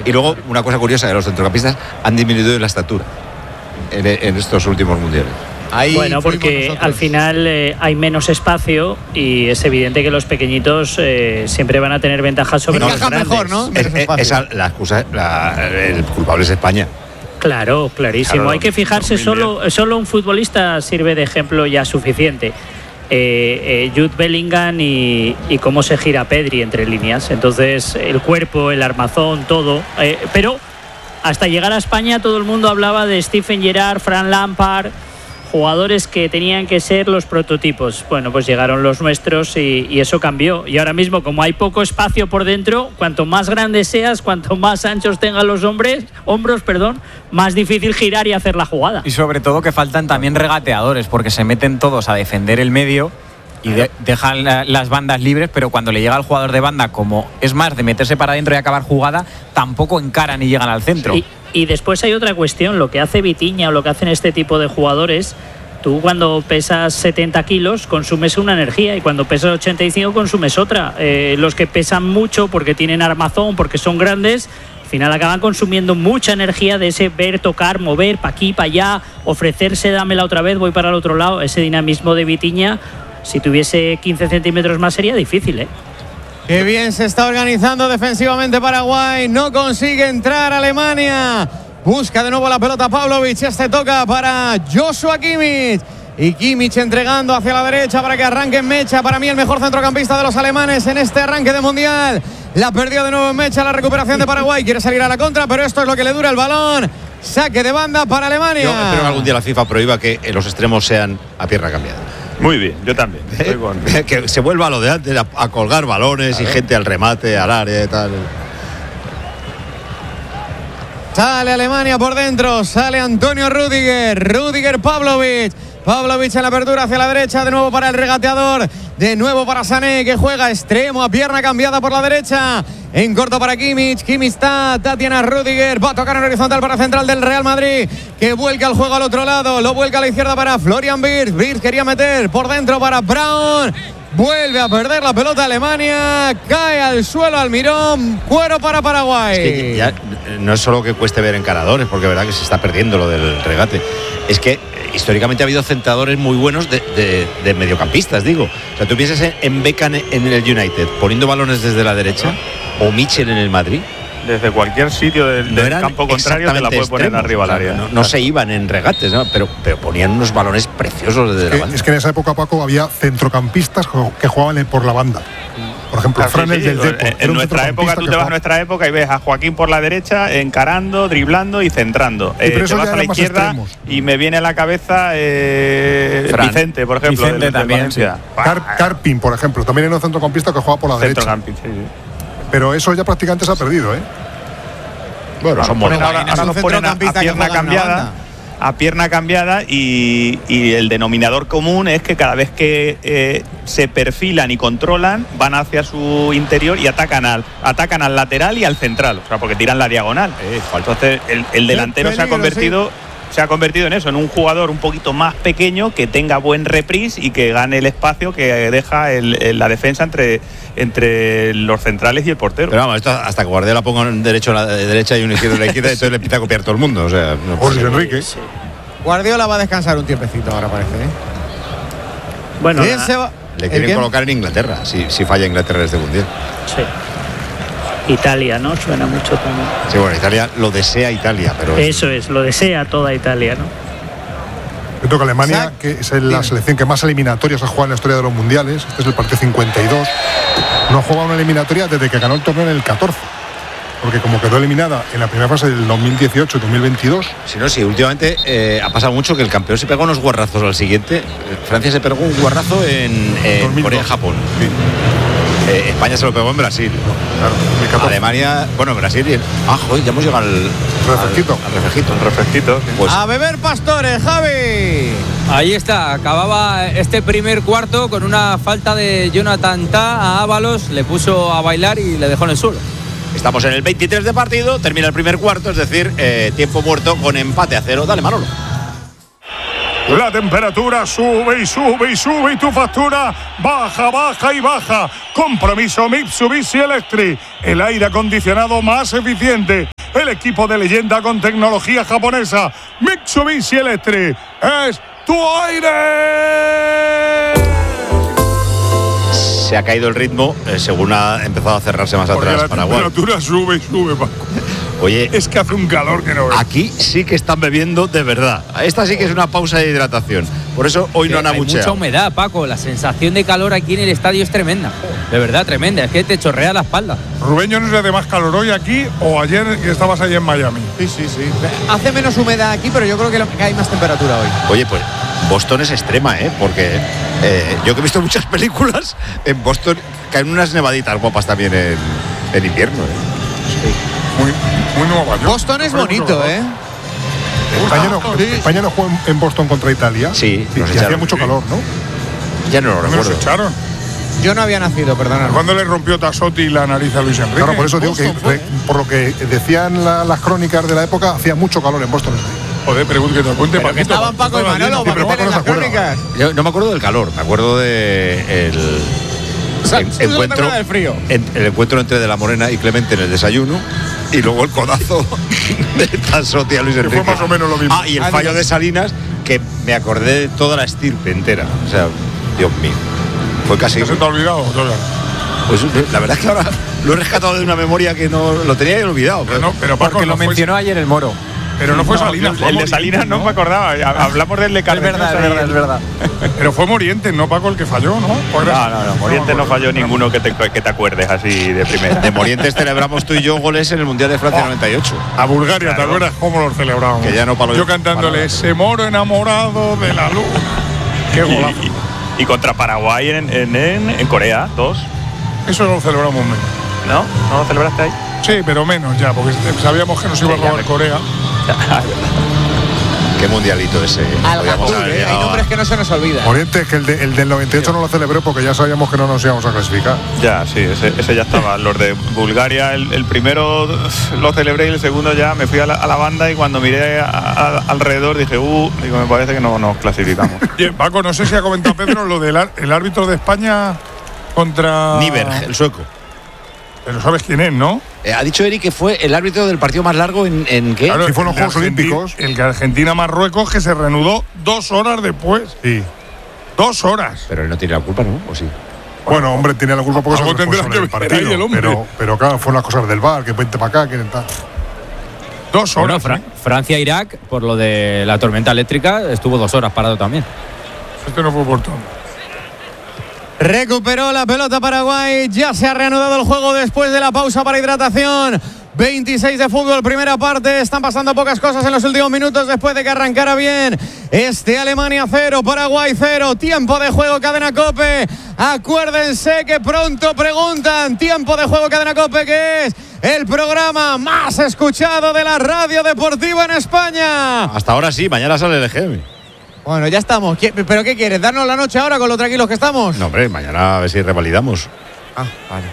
Y luego, una cosa curiosa, los centrocampistas han disminuido la estatura en estos últimos mundiales. Bueno, porque al final hay menos espacio y es evidente que los pequeñios siempre van a tener ventajas sobre los grandes. Mejor, ¿no? Esa la excusa, el culpable es España. Claro, clarísimo. Claro, hay que fijarse, solo un futbolista sirve de ejemplo ya suficiente. Jude Bellingham y cómo se gira Pedri entre líneas. Entonces, el cuerpo, el armazón, todo. Pero hasta llegar a España todo el mundo hablaba de Steven Gerrard, Frank Lampard, jugadores que tenían que ser los prototipos. Bueno, pues llegaron los nuestros y eso cambió. Y ahora mismo, como hay poco espacio por dentro, cuanto más grande seas, cuanto más anchos tengan los hombros, más difícil girar y hacer la jugada. Y sobre todo que faltan también regateadores, porque se meten todos a defender el medio y dejan las bandas libres, pero cuando le llega al jugador de banda, como es más de meterse para adentro y acabar jugada, tampoco encaran y llegan al centro. Y después hay otra cuestión, lo que hace Vitinha o lo que hacen este tipo de jugadores. Tú cuando pesas 70 kilos consumes una energía y cuando pesas 85 consumes otra. Los que pesan mucho porque tienen armazón, porque son grandes, al final acaban consumiendo mucha energía de ese ver, tocar, mover, para aquí, para allá, ofrecerse, dámela otra vez, voy para el otro lado. Ese dinamismo de Vitinha, si tuviese 15 centímetros más sería difícil, ¿eh? Qué bien se está organizando defensivamente Paraguay. No consigue entrar Alemania. Busca de nuevo la pelota Pavlovic. Este toca para Joshua Kimmich. Y Kimmich entregando hacia la derecha para que arranque en Mecha. Para mí el mejor centrocampista de los alemanes en este arranque de Mundial. La perdió de nuevo en Mecha. La recuperación de Paraguay. Quiere salir a la contra, pero esto es lo que le dura el balón. Saque de banda para Alemania. Yo espero que algún día la FIFA prohíba que los extremos sean a pierna cambiada. Muy bien, yo también. Que se vuelva a lo de antes, a colgar balones, claro, y gente al remate, al área y tal. Sale Alemania por dentro, sale Antonio Rüdiger, Pavlovic en la apertura hacia la derecha, de nuevo para el regateador, de nuevo para Sané, que juega extremo a pierna cambiada por la derecha, en corto para Kimmich está Tatiana Rüdiger, va a tocar en horizontal para central del Real Madrid, que vuelca el juego al otro lado, lo vuelca a la izquierda para Florian Wirtz quería meter por dentro para Braun. Vuelve a perder la pelota Alemania, cae al suelo Almirón, cuero para Paraguay. Es que ya no es solo que cueste ver encaradores, porque es verdad que se está perdiendo lo del regate. Es que históricamente ha habido centradores muy buenos de mediocampistas, digo. O sea, tú piensas en Beckham en el United, poniendo balones desde la derecha, o Mitchell en el Madrid. Desde cualquier sitio del campo contrario te la puedes poner arriba al área. No se iban en regates, ¿no? pero ponían unos balones preciosos desde la banda. Es que en esa época, Paco, había centrocampistas que jugaban por la banda. Por ejemplo, Fran del Depor. En nuestra época, tú te vas a nuestra época y ves a Joaquín por la derecha, encarando, driblando y centrando. Te vas a la izquierda y me viene a la cabeza Vicente, por ejemplo. Vicente también, sí. Carpin, por ejemplo, también era un centrocampista que juega por la derecha. Sí. Pero eso ya prácticamente se ha perdido, ¿eh? Bueno, ahora nos ponen a pierna cambiada y el denominador común es que cada vez que se perfilan y controlan van hacia su interior y atacan al lateral y al central, o sea, porque tiran la diagonal. Entonces el delantero se ha convertido en eso, en un jugador un poquito más pequeño que tenga buen reprise y que gane el espacio que deja la defensa entre los centrales y el portero. Pero vamos, esto hasta que Guardiola ponga un derecho a la derecha y un izquierdo a la izquierda, entonces le empieza a copiar todo el mundo. O sea, Luis Enrique. Sí. Guardiola va a descansar un tiempecito ahora, parece, ¿eh? Bueno, le quieren colocar en Inglaterra, si falla Inglaterra en este mundial. Sí. Italia, ¿no? Suena mucho también. Sí, bueno, Italia lo desea Italia, pero... Eso es, lo desea toda Italia, ¿no? Yo creo que Alemania, que es la selección que más eliminatorias ha jugado en la historia de los mundiales, este es el partido 52, no ha jugado una eliminatoria desde que ganó el torneo en el 14, porque como quedó eliminada en la primera fase del 2018-2022... Sí, últimamente ha pasado mucho que el campeón se pegó unos guarrazos al siguiente. Francia se pegó un guarrazo en Corea-Japón. Sí. España se lo pegó en Brasil. Claro, Alemania, bueno, Brasil y joder, ya hemos llegado al refresquito. Pues a beber Pastores, Javi. Ahí está, acababa este primer cuarto con una falta de Jonathan Tah a Ábalos, le puso a bailar y le dejó en el suelo. Estamos en el 23 de partido, termina el primer cuarto, es decir, tiempo muerto con empate a 0. Dale, Manolo. La temperatura sube y tu factura baja. Compromiso Mitsubishi Electric, el aire acondicionado más eficiente. el equipo de leyenda con tecnología japonesa. Mitsubishi Electric es tu aire. Se ha caído el ritmo según ha empezado a cerrarse más Porque atrás la Paraguay. temperatura sube y sube, Paco. Oye, Es que hace un calor que no ves. aquí sí que están bebiendo de verdad. Esta sí que es una pausa de hidratación. Por eso hoy no han Hay mucha abucheado. humedad, Paco. La sensación de calor aquí en el estadio es tremenda. De verdad, tremenda. Es que te chorrea la espalda. Rubén, yo no sé de más calor hoy aquí o ayer que estabas ahí en Miami. Sí. Hace menos humedad aquí, pero yo creo que hay más temperatura hoy. Oye, pues Boston es extrema, porque yo que he visto muchas películas, en Boston caen unas nevaditas guapas también en invierno. Muy Nueva York. Boston es bonito, España no jugó en Boston contra Italia. Sí, nos y hacía echaron. mucho calor, ¿no? Ya no lo Nos recuerdo. echaron. Yo no había nacido, perdona. ¿Cuándo le rompió Tassotti la nariz a Luis Enrique? Claro, por eso digo que, Boston fue. por lo que decían las crónicas de la época, hacía mucho calor en Boston. Joder, pregunto que te apunte, Pero que estaban Paco y Manolo, Sí, pero para Paco meter en no las se acuerda. crónicas. Yo no me acuerdo del calor, me acuerdo de encuentro del frío. el encuentro entre De la Morena y Clemente en el desayuno y luego el codazo de Tassotti a Luis Enrique. fue más o menos lo mismo. Ah, y el fallo de Salinas, que me acordé de toda la estirpe entera. O sea, Dios mío. Fue casi. ¿Se te ha olvidado? Pues la verdad es que ahora lo he rescatado de una memoria que no lo tenía olvidado. Pero Paco, Porque lo mencionó ayer el Moro. Pero no fue Salinas. fue El de Morientes, Salinas no me acordaba. Hablamos del de Es Cardeñosa. verdad, es verdad. Pero fue Morientes, no Paco el que falló, ¿no? No, Morientes no falló ninguno que te acuerdes así de primera. De Morientes celebramos tú y yo goles en el Mundial de Francia 98. A Bulgaria, ¿te Claro. acuerdas cómo lo celebramos? Que ya no palo- Yo cantándole para- ese moro enamorado de la luz. Qué golazo. Y contra Paraguay en Corea, 2. Eso lo celebramos menos. ¿No? ¿No lo celebraste ahí? Sí, pero menos ya, porque sabíamos que nos iba a robar Corea. Qué mundialito ese. Podíamos Al haber hay llegado a- nombres que no se nos olvidan. Oriente, que el del 98 no lo celebré porque ya sabíamos que no nos íbamos a clasificar. Ya, sí, ese ya estaba. Los de Bulgaria, el primero lo celebré y el segundo ya me fui a la banda y cuando miré alrededor dije, digo, me parece que no nos clasificamos. Oye, Paco, no sé si ha comentado Pedro lo del el árbitro de España contra. Nieberg, el sueco. Pero sabes quién es, ¿no? Ha dicho Eric que fue el árbitro del partido más largo en ¿qué? Claro, Sí, fue en los el de Juegos Olímpicos. El que Argentina-Marruecos, que se reanudó 2 horas después. Sí. 2 horas. Pero él no tiene la culpa, ¿no? ¿O sí? Bueno, hombre, tenía la culpa porque algo es el tendrá responsable que del ver ahí el partido. hombre. Pero claro, fueron las cosas del VAR, que vente para acá, quieren tal. 2 Bueno, horas. Francia-Irak, por lo de la tormenta eléctrica, estuvo 2 horas parado también. Este no fue oportuno. Recuperó la pelota Paraguay. Ya se ha reanudado el juego después de la pausa para hidratación. 26 de fútbol, primera parte. Están pasando pocas cosas en los últimos minutos después de que arrancara bien Alemania 0, Paraguay 0. Tiempo de juego, Cadena COPE. Acuérdense que pronto preguntan. Tiempo de juego, Cadena COPE, que es el programa más escuchado de la radio deportiva en España. Hasta ahora sí, mañana sale el EGM. Bueno, ya estamos. ¿Pero qué quieres? ¿Darnos la noche ahora con lo tranquilos que estamos? No, hombre, mañana a ver si revalidamos. Ah, vale.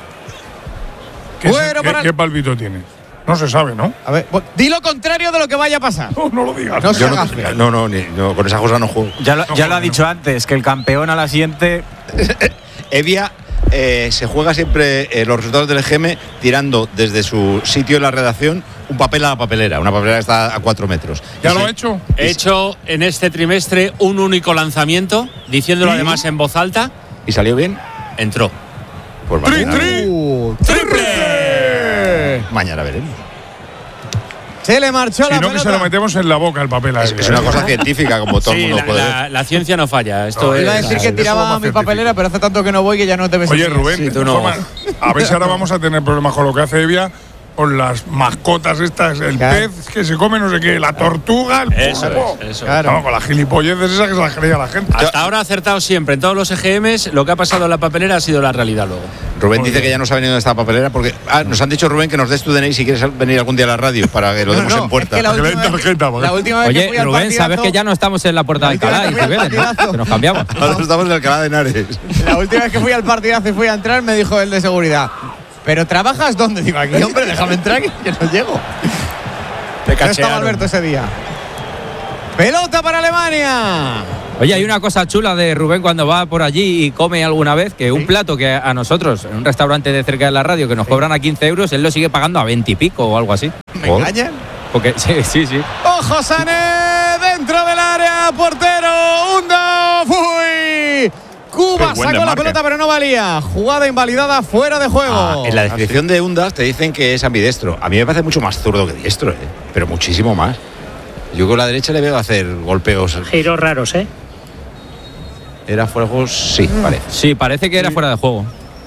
¿Qué palpito tiene? No se sabe, ¿no? A ver, di lo contrario de lo que vaya a pasar. No lo digas. No se Yo haga feo. no, con esa cosa no juego. Ya lo ha dicho antes, que el campeón a la siguiente. Evia se juega siempre los resultados del EGM tirando desde su sitio en la redacción un papel a la papelera. Una papelera que está a 4 metros. ¿Ya Y lo se- ha hecho? He hecho en este trimestre un único lanzamiento, diciéndolo además en voz alta, ¿Y salió bien? entró. Pues ¡Tri, mañana, tri! ¡Triple! mañana veremos. Se le marchó Si la no, que se pelota. lo metemos en la boca el papel a él. Es una cosa científica, como todo el Sí, mundo puede ver. la ciencia no falla. Esto Iba a es. decir que eso es lo tiraba más mi científico. papelera, pero hace tanto que no voy que ya no te ves. Oye, Rubén, Sí, de tú no. todas formas, a ver si ahora vamos a tener problemas con lo que hace Evia, con las mascotas estas, el Claro. pez que se come no sé qué, la tortuga, el Eso pulpo. es, eso. Claro. Vamos, con las gilipolleces esas que se las creía la gente. Hasta ahora ha acertado siempre. En todos los EGMs, lo que ha pasado en la papelera ha sido la realidad luego. Rubén dice que ya no se ha venido de esta papelera porque nos han dicho, Rubén, que nos des tu DNI si quieres venir algún día a la radio para que lo demos en puerta. es que la Que le den última vez- tarjeta, porque- la última vez que Oye, fui al Rubén, sabes partidazo- que ya no estamos en la puerta de La última Alcalá y vez que fui al Cibeles, ¿no? partidazo. Que nos cambiamos. Ahora estamos en Alcalá de Henares. La última vez que fui al partidazo y fui a entrar, me dijo el de seguridad: ¿pero trabajas dónde? Digo, aquí, hombre, déjame entrar que yo no llego. No estaba Alberto ese día. Pelota para Alemania. Oye, hay una cosa chula de Rubén cuando va por allí y come alguna vez, que un plato que a nosotros, en un restaurante de cerca de la radio, que nos cobran a 15 euros, él lo sigue pagando a 20 y pico o algo así. ¿Me engañan? Porque, sí. ¡Ojo, Sané! Dentro del área, portero, Unda, ¡fui! Cuba sacó la pelota, pero no valía. Jugada invalidada, fuera de juego. En la descripción de Undas te dicen que es ambidestro. A mí me parece mucho más zurdo que diestro, pero muchísimo más. Yo con la derecha le veo hacer golpeos. Giros raros, ¿eh? ¿Era fuera de juego? Sí, parece. Sí, parece que era fuera de juego.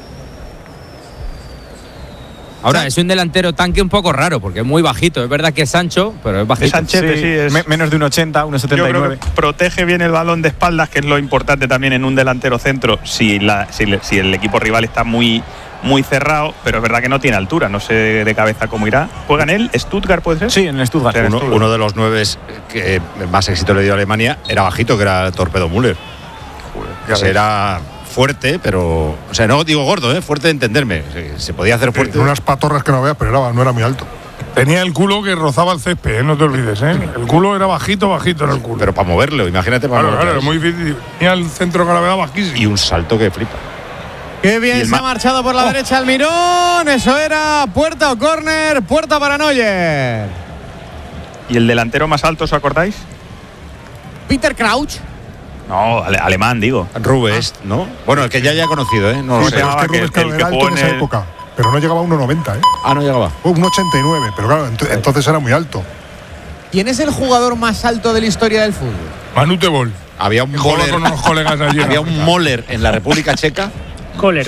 Ahora, es un delantero tanque un poco raro, porque es muy bajito. Es verdad que es ancho, pero es bajito. Es anchete, sí. Es menos de 1,80, 1,79. Yo creo que protege bien el balón de espaldas, que es lo importante también en un delantero centro, si el equipo rival está muy cerrado, pero es verdad que no tiene altura. No sé de cabeza cómo irá. ¿Juega en el Stuttgart, puede ser? Sí, en el Stuttgart. Uno de los 9 que más éxito le dio a Alemania era bajito, que era Torpedo Müller. Ese era fuerte, pero... O sea, no digo gordo, fuerte de entenderme. Se podía hacer fuerte. Unas patorras que no veas, pero no era muy alto. Tenía el culo que rozaba el césped, no te olvides, El culo era bajito era el culo. Pero para moverlo, imagínate para moverlo. Claro, muy difícil. Tenía el centro de gravedad bajísimo. Y un salto que flipa. Qué bien se ha marchado por la derecha Almirón. Eso era puerta o córner, puerta para Neuer. ¿Y el delantero más alto, os acordáis? Peter Crouch. No, alemán, digo. Rubens, ¿no? Bueno, el que ya haya conocido, ¿no? Sí, pero es que Rubens era alto en esa época, pero no llegaba a 1,90, Ah, no llegaba. 1,89, pero claro, entonces era muy alto. ¿Quién es el jugador más alto de la historia del fútbol? Manu Tebol. Había un Moller con unos colegas allí. Había un Moller en la República Checa. Kohler.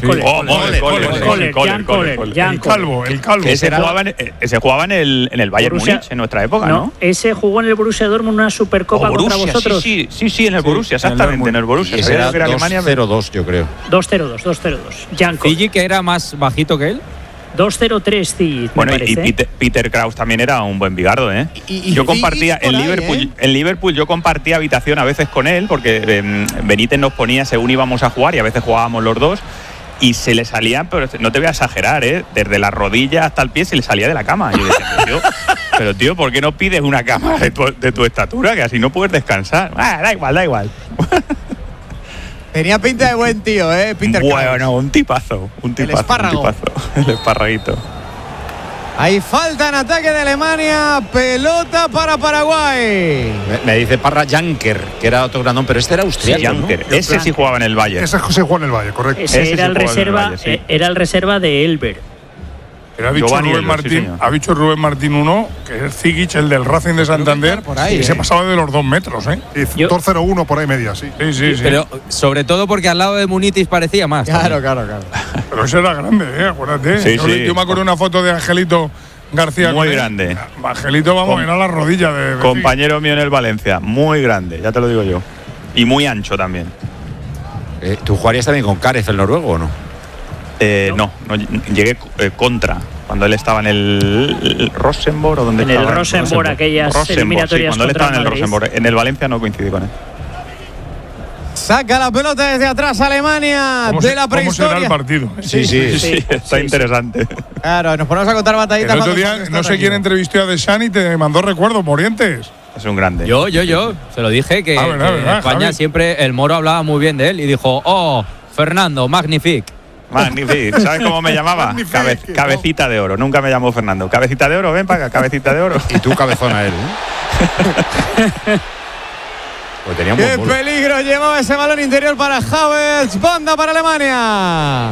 El calvo. Ese jugaba en el Bayern Múnich en nuestra época, ¿no? Ese jugó en el Borussia Dortmund una Supercopa contra vosotros. Sí, en el Borussia, exactamente, en el Borussia. Ese era 2-0-2, yo creo. 2-0-2. Jan Kohler. Fiji, que era más bajito que él. 2-0-3, sí. Bueno, y Peter Crouch también era un buen bigardo, Yo compartía en Liverpool yo compartía habitación a veces con él, porque Benítez nos ponía según íbamos a jugar y a veces jugábamos los dos y se le salían, pero no te voy a exagerar, desde la rodilla hasta el pie se le salía de la cama. Y yo decía, pero tío, ¿por qué no pides una cama de tu estatura, que así no puedes descansar? Da igual. Tenía pinta de buen tío, Peter Crouch. Bueno, un tipazo. El espárrago. El esparraguito. Hay falta en ataque de Alemania. Pelota para Paraguay. Me dice Parra Janker, que era otro grandón, pero este era austriaco. Sí, Janker. ¿No? Ese sí jugaba en el Bayern. Ese sí jugaba en el Bayern, correcto. Ese era el reserva de Elber. Pero ha dicho Rubén Martín uno, que es Zigic, el del Racing de Santander, por ahí, y se pasaba de los 2 metros, Sí, 2-0-1 por ahí media, sí. Sí. Pero sobre todo porque al lado de Munitis parecía más. Claro. Pero ese era grande, acuérdate. Yo me acuerdo una foto de Angelito García. Muy grande. Angelito, era la rodilla de compañero mío en el Valencia. Muy grande, ya te lo digo yo. Y muy ancho también. ¿Tú jugarías también con Kárez, el noruego, o no? No, llegué contra cuando él estaba en el Rosenborg o donde en el Rosenborg, aquellas eliminatorias cuando él estaba en el Rosenborg. En el Valencia no coincidí con él. Saca la pelota desde atrás Alemania de la prehistoria. ¿Cómo será el partido? Sí, está interesante. Claro, nos ponemos a contar batallitas. El otro día, no sé quién entrevistó a Desani y te mandó recuerdos, Morientes. Es un grande. Yo se lo dije que, en España siempre el Moro hablaba muy bien de él y dijo, Fernando, magnifique. Magnífico. ¿Sabes cómo me llamaba? Cabecita de oro. Nunca me llamó Fernando. Cabecita de oro, ven para acá, cabecita de oro. Y tú cabezona él, Pues tenía un ¡Qué peligro llevaba ese balón interior para Havertz! Banda para Alemania.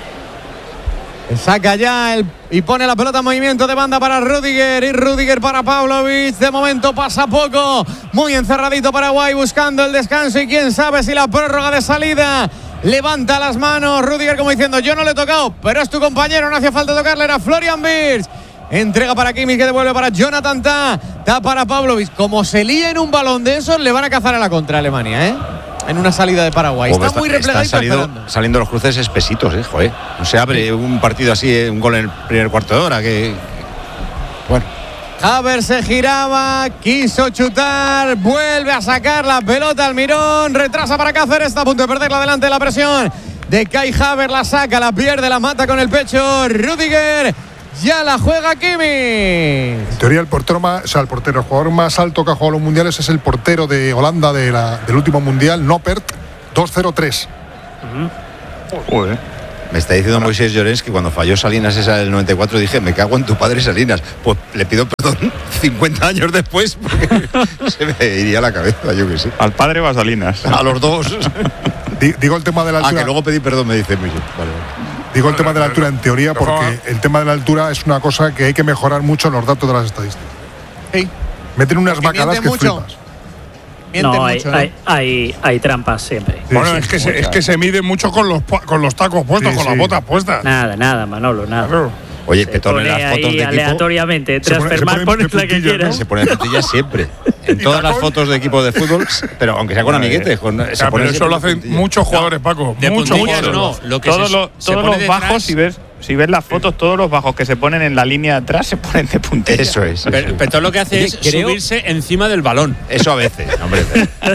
Saca ya y pone la pelota en movimiento de banda para Rüdiger. Y Rüdiger para Pavlovic. De momento pasa poco. Muy encerradito Paraguay buscando el descanso. Y quién sabe si la prórroga de salida. Levanta las manos Rüdiger como diciendo, yo no le he tocado, pero es tu compañero, no hacía falta tocarle, era Florian Wirtz. Entrega para Kimmich, que devuelve para Jonathan Tah. Tah para Pavlovic. Como se lía en un balón de esos, le van a cazar a la contra Alemania, en una salida de Paraguay. Está muy replegadito. Saliendo los cruces espesitos, joder. No se abre un partido así, un gol en el primer cuarto de hora. Bueno. Havertz se giraba, quiso chutar, vuelve a sacar la pelota Almirón, retrasa para Cáceres, está a punto de perderla delante de la presión de Kai Havertz, la saca, la pierde, la mata con el pecho Rüdiger, ya la juega Kimmich. En teoría el jugador más alto que ha jugado los mundiales es el portero de Holanda del último mundial, Noppert, 2-0-3. Me está diciendo Moisés Llorens que cuando falló Salinas esa del 94 dije, me cago en tu padre Salinas. Pues le pido perdón 50 años después porque se me iría la cabeza, yo que sé. ¿Al padre o a Salinas? A los dos. Digo el tema de la altura. Que luego pedí perdón, me dice Moisés. Vale. Digo el tema de la altura en teoría porque el tema de la altura es una cosa que hay que mejorar mucho en los datos de las estadísticas. Sí. Meten unas bacadas que mucho. flipas. No, hay trampas siempre. Sí, Bueno, sí, es que se mide mucho con los tacos puestos, Sí, con sí. las botas puestas. Nada, Manolo, nada. Claro. Oye, Petón en Pone las fotos ahí de equipo aleatoriamente, se pone Transfermarkt, pones la que puntillas, ¿no? quieras. se pone de puntillas siempre. En todas las fotos de equipo de fútbol, pero aunque sea con amiguetes. Se Claro, pone pero eso siempre lo de hacen puntillas. muchos jugadores, Paco. De Muchos puntillas jugadores. no. Lo que Todos se los pone detrás- bajos, si ves las fotos, todos los bajos que se ponen en la línea de atrás se ponen de puntilla. Eso es. Pero Petón lo que hace Oye, es creo- subirse encima del balón. Eso a veces, hombre.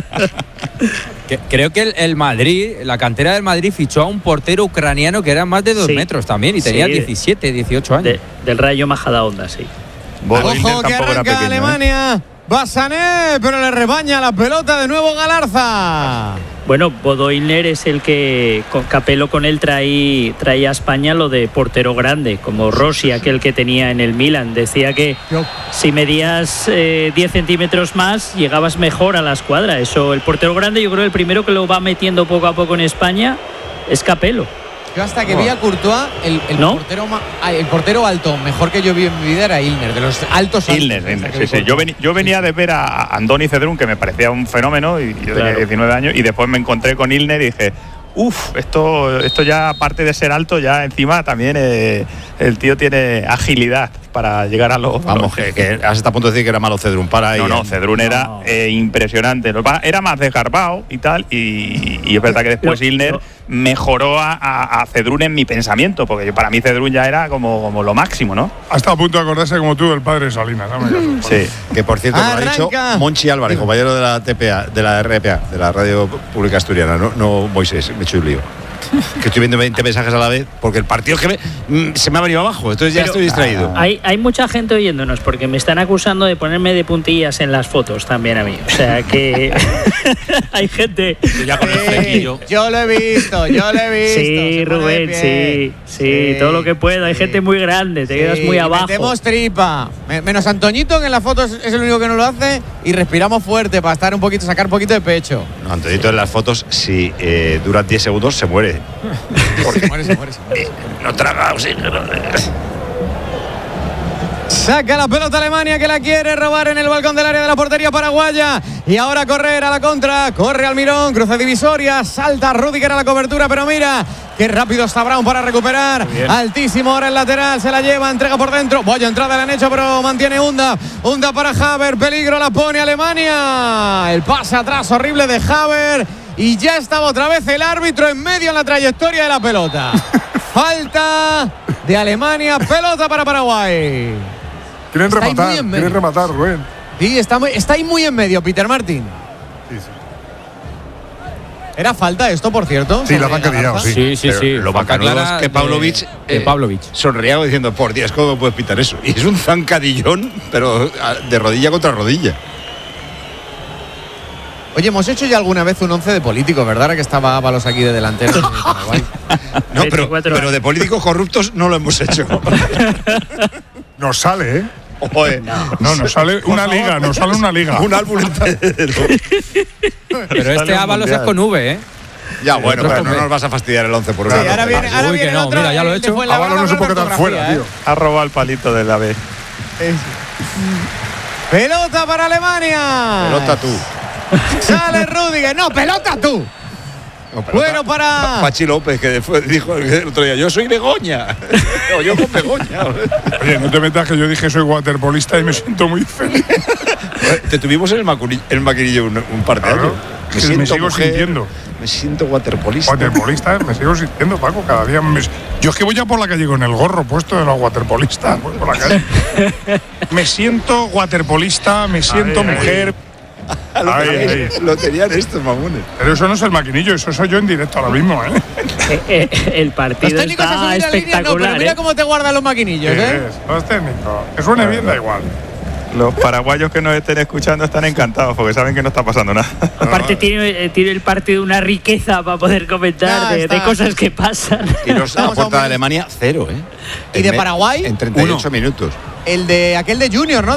Creo que el Madrid, la cantera del Madrid, fichó a un portero ucraniano que era más de 2 Sí. metros también y tenía Sí. 17, 18 años. Del Rayo Majadahonda, sí. Bodo Illner Ojo que tampoco era arranca pequeño, ¿eh? Alemania. Va Sané, pero le rebaña la pelota de nuevo Galarza. Bueno, Bodo Illner es el que con Capello con él traía a España lo de portero grande, como Rossi, aquel que tenía en el Milan. Decía que si medías 10 centímetros más, llegabas mejor a la escuadra. Eso, el portero grande, yo creo el primero que lo va metiendo poco a poco en España es Capello. Yo hasta que vi a Courtois, el portero alto, mejor que yo vi en mi vida era Illner, de los altos. Illner, sí. Yo venía de ver a Andoni Cedrún, que me parecía un fenómeno, y yo tenía 19 años, y después me encontré con Illner y dije, esto ya, aparte de ser alto, ya encima también el tío tiene agilidad para llegar a los... Vamos, que hasta a punto de decir que era malo Cedrún para ahí. No, Cedrún era impresionante. Era más desgarbado y tal, y es verdad que después Illner mejoró a Cedrún en mi pensamiento, porque para mí Cedrún ya era como lo máximo, ¿no? Ha estado a punto de acordarse como tú del padre Salinas. ¿No? Sí. Que por cierto, me lo ha dicho Arranca. Monchi Álvarez, compañero de la TPA, de la RPA, de la Radio Pública Asturiana, no Moisés, me he hecho un lío. Que estoy viendo 20 mensajes a la vez, porque el partido que se me ha venido abajo, entonces ya estoy distraído. Hay mucha gente oyéndonos porque me están acusando de ponerme de puntillas en las fotos también a mí. O sea que hay gente. Ya con el flequillo. Yo lo he visto. Sí, se pone de Rubén, pie. sí, todo lo que pueda. Hay gente muy grande, te quedas muy abajo. Metemos tripa. Menos Antoñito, que en las fotos es el único que no lo hace, y respiramos fuerte para sacar un poquito de pecho. No, Antonito en las fotos, si duran 10 segundos, se muere. Se muere. No traga oxígeno. Saca la pelota Alemania, que la quiere robar en el balcón del área de la portería paraguaya. Y ahora correr a la contra. Corre Almirón, cruce divisoria. Salta Rüdiger a la cobertura, pero mira qué rápido está Brown para recuperar. Altísimo ahora el lateral, se la lleva, entrega por dentro. Vaya entrada le han hecho, pero mantiene Hunda para Haver. Peligro la pone Alemania. El pase atrás horrible de Haver. Y ya estaba otra vez el árbitro en medio en la trayectoria de la pelota. Falta de Alemania, pelota para Paraguay. Quieren Está ahí muy en medio. rematar, Rubén. Sí, está ahí muy en medio, Peter Martin. Sí. ¿Era falta esto, por cierto? Sí, la han callado, sí. Sí. Lo Falta bacano clara es que Pavlovic Pavlovic. sonreía diciendo, por Dios, ¿cómo puedes pitar eso? Y es un zancadillón, pero de rodilla contra rodilla. Oye, hemos hecho ya alguna vez un 11 de políticos, ¿verdad? Ahora que estaba Ábalos aquí de delantero de Paraguay. No, 24 pero de políticos corruptos no lo hemos hecho. Nos sale, ¿eh? Oye, No, nos sale una liga. un álbum entero. Pero este Ábalos es con V, ¿eh? Ya, bueno, pero no nos vas a fastidiar el 11 por Sí, una. ahora viene Uy, que el no, otro, mira, ya lo he el de hecho. Fuenlabrada Ábalos no con supo quedar ortografía, fuera, tío. Ha robado el palito de la B. Pelota para Alemania. Pelota tú. Sale Rüdiger. No, pelota tú. No, pelota. Bueno, para Pachi López, que después dijo el otro día, yo soy Begoña. No, yo con Begoña. Oye, no te metas que yo dije soy waterpolista y me siento muy feliz. Te tuvimos en el maquinillo un par de Claro, años. que me sigo sintiendo. Me siento waterpolista. Waterpolista, me sigo sintiendo, Paco, cada día. Yo es que voy ya por la calle con el gorro puesto de los waterpolistas. Voy por la calle. Me siento waterpolista, me siento mujer. Lo tenían estos mamones. Pero eso no es el maquinillo, eso soy yo en directo ahora mismo, ¿eh? El los partido técnicos a está subir a línea, no, espectacular. pero mira cómo te guardan los maquinillos, ¿eh? Los técnicos. Que suene bien, da igual. Los paraguayos que nos estén escuchando están encantados porque saben que no está pasando nada. Aparte tiene el partido una riqueza para poder comentar de cosas que pasan. Y a puerta de Alemania, 0, ¿eh? ¿Y de Paraguay? En 38 minutos. Aquel de Junior, ¿no?